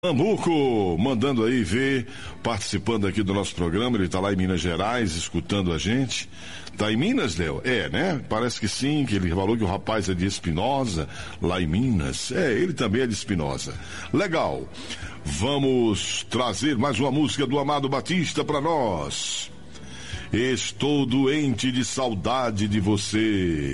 Pernambuco, mandando aí ver, participando aqui do nosso programa. Ele tá lá em Minas Gerais, escutando a gente. Tá em Minas, Léo? É, né? Parece que sim, que ele falou que o rapaz é de Espinosa, lá em Minas. É, ele também é de Espinosa. Legal. Vamos trazer mais uma música do Amado Batista pra nós. Estou doente de saudade de você.